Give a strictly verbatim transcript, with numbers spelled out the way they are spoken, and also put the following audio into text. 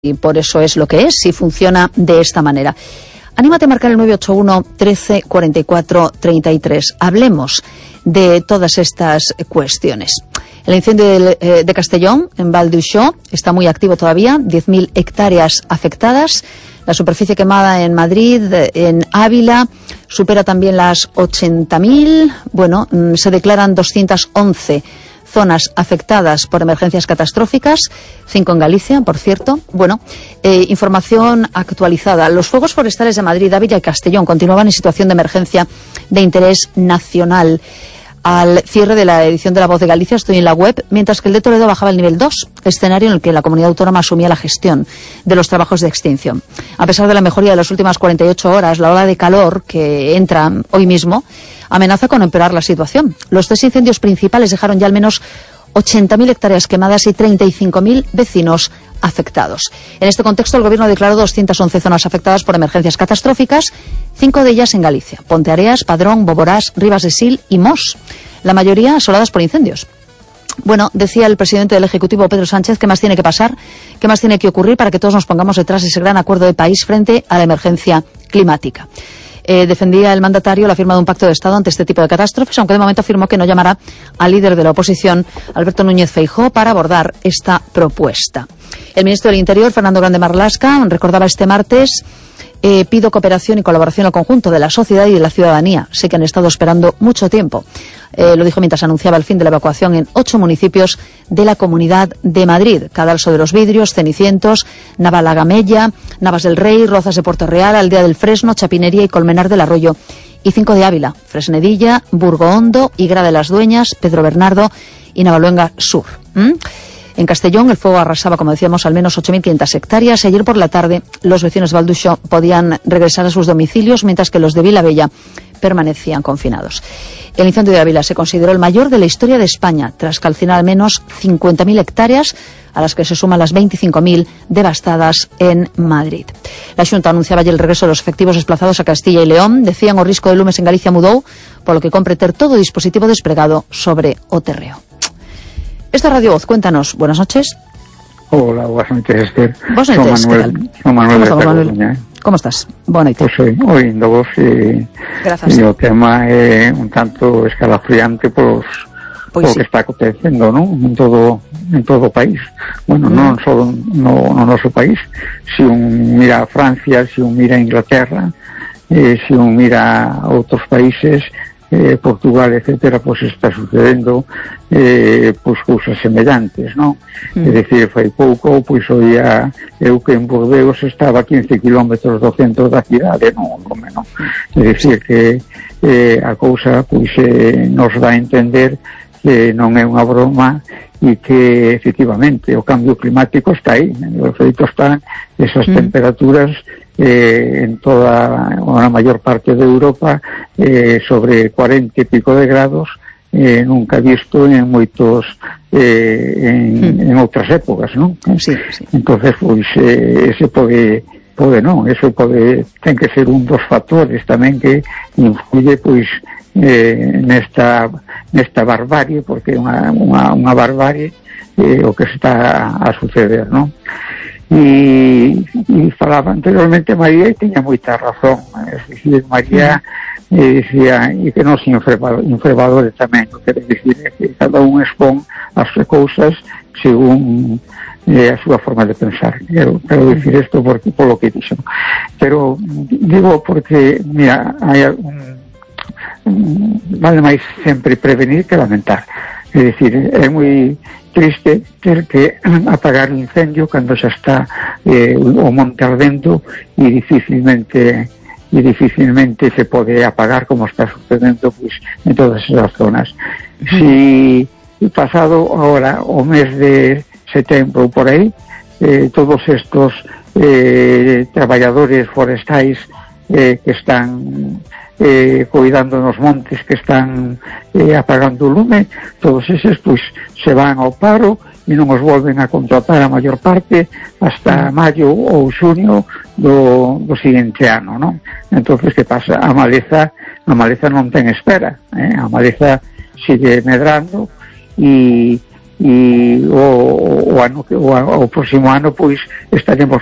y por eso es lo que es y funciona de esta manera. Anímate a marcar el nueve ocho uno, trece, cuarenta y cuatro, treinta y tres. Hablemos de todas estas cuestiones. El incendio de, eh, de Castellón, en Val d'Uixó, está muy activo todavía, diez mil hectáreas afectadas. La superficie quemada en Madrid, en Ávila, supera también las ochenta mil. Bueno, se declaran doscientas once zonas afectadas por emergencias catastróficas, cinco en Galicia, por cierto. Bueno, eh, información actualizada. Los fuegos forestales de Madrid, Ávila y Castellón continuaban en situación de emergencia de interés nacional. Al cierre de la edición de La Voz de Galicia, estoy en la web, mientras que el de Toledo bajaba al nivel dos, escenario en el que la comunidad autónoma asumía la gestión de los trabajos de extinción. A pesar de la mejoría de las últimas cuarenta y ocho horas, la ola de calor que entra hoy mismo amenaza con empeorar la situación. Los tres incendios principales dejaron ya al menos ochenta mil hectáreas quemadas y treinta y cinco mil vecinos afectados. En este contexto, el Gobierno ha declarado doscientas once zonas afectadas por emergencias catastróficas, cinco de ellas en Galicia: Ponteareas, Padrón, Boborás, Rivas de Sil y Mos, la mayoría asoladas por incendios. Bueno, decía el presidente del Ejecutivo, Pedro Sánchez, ¿qué más tiene que pasar? ¿Qué más tiene que ocurrir para que todos nos pongamos detrás de ese gran acuerdo de país frente a la emergencia climática? Eh, defendía el mandatario la firma de un pacto de Estado ante este tipo de catástrofes, aunque de momento afirmó que no llamará al líder de la oposición, Alberto Núñez Feijóo, para abordar esta propuesta. El ministro del Interior, Fernando Grande Marlaska, recordaba este martes: eh, pido cooperación y colaboración al conjunto de la sociedad y de la ciudadanía. Sé que han estado esperando mucho tiempo. Eh, lo dijo mientras anunciaba el fin de la evacuación en ocho municipios de la Comunidad de Madrid: Cadalso de los Vidrios, Cenicientos, Navalagamella, Navas del Rey, Rozas de Puerto Real, Aldea del Fresno, Chapinería y Colmenar del Arroyo, y cinco de Ávila: Fresnedilla, Burgo Hondo, Higuera de las Dueñas, Pedro Bernardo y Navaluenga Sur. ¿Mm? En Castellón el fuego arrasaba, como decíamos, al menos ocho mil quinientas hectáreas. Ayer por la tarde los vecinos de Val d'Uixó podían regresar a sus domicilios, mientras que los de Vilavella permanecían confinados. El incendio de Ávila se consideró el mayor de la historia de España, tras calcinar al menos cincuenta mil hectáreas, a las que se suman las veinticinco mil devastadas en Madrid. La Xunta anunciaba ayer el regreso de los efectivos desplazados a Castilla y León. Decían o risco de lumes en Galicia mudou, por lo que compre ter todo dispositivo desplegado sobre o terreo. Esta Radio Voz, cuéntanos. Buenas noches. Hola, buenas noches, Esther. Buenas noches, Manuel, ¿qué tal? Son Manuel ¿Cómo de estamos, Manuel? Cataluña, eh? ¿Cómo estás? Boa noite. Pois pues, oindo vos e, e o tema é un tanto escalafriante pois, pois polo sí. que está acontecendo, non? En todo en todo o país. Bueno, mm. non só no, no noso país. Se un mira a Francia, se un mira a Inglaterra, eh, se un mira a outros países, eh, Portugal, etcétera, pois está sucedendo eh, pois cousas semellantes, non? Mm. É dicir, fai pouco, pois oía eu que en Burdeos estaba a quince kilómetros do centro da cidade, non, non, non. É dicir que eh, a cousa pois eh, nos dá a entender que non é unha broma e que efectivamente o cambio climático está aí, o efeito están esas mm. temperaturas eh, en toda a maior parte de Europa eh, sobre cuarenta e pico de grados, eh, nunca visto en moitos eh, en, mm. en outras épocas, non? Sí, sí. Entonces, pois, eh, ese pode pode non, eso pode ten que ser un dos factores tamén que influye pois eh, nesta nesta barbarie, porque é unha, unha, unha barbarie eh, o que está a suceder, non? E, e falaba anteriormente María e teña moita razón, é dicir, María eh, dicía, e que non se infrebadores tamén, o que dicir é que cada un expón as cousas según eh, a súa forma de pensar. Quero, quero dicir isto porque polo que dixo, pero digo porque mira, hai un, vale máis sempre prevenir que lamentar. É dicir, é moi triste ter que apagar un incendio cando xa está eh, o monte ardendo e dificilmente e dificilmente se pode apagar como está sucedendo pois, en todas esas zonas. Si pasado ahora o mes de setembro por aí, eh, todos estos eh, traballadores forestais eh, que están eh, cuidando nos montes, que están eh, apagando o lume, todos eses pois se van ao paro e non os volven a contratar a maior parte hasta maio ou xuño do, do seguinte ano, non? Entonces, que pasa? A maleza, a maleza non ten espera, eh? A maleza sigue medrando e e o, o ano o, o próximo ano pois estaremos